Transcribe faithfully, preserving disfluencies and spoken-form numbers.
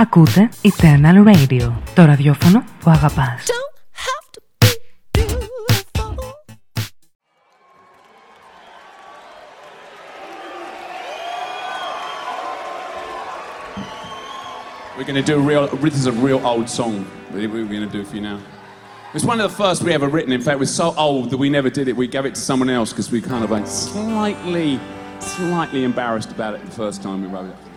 Ακούτε Eternal Radio, το ραδιόφωνο που αγαπάς. We're going to do a real, this is a real old song that we're going to do for you now. It's one of the first we ever written. In fact, it was so old that we never did it. We gave it to someone else because we kind of like slightly, slightly embarrassed about it the first time we wrote it.